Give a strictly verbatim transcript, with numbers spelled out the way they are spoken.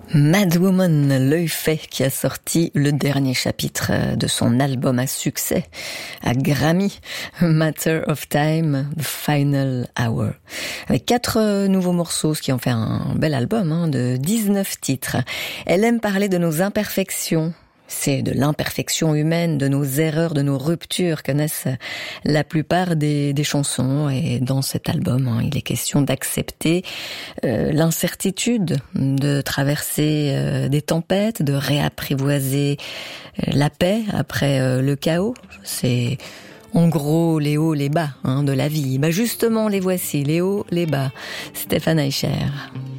Madwoman Leufey qui a sorti le dernier chapitre de son album à succès à Grammy, Matter of Time, The Final Hour. Avec quatre nouveaux morceaux, ce qui en fait un bel album hein, de dix-neuf titres. Elle aime parler de nos imperfections. C'est de l'imperfection humaine, de nos erreurs, de nos ruptures que naissent la plupart des, des chansons. Et dans cet album, hein, il est question d'accepter euh, l'incertitude, de traverser euh, des tempêtes, de réapprivoiser euh, la paix après euh, le chaos. C'est en gros les hauts, les bas hein, de la vie. Bah justement, les voici, les hauts, les bas. Stéphane Eicher.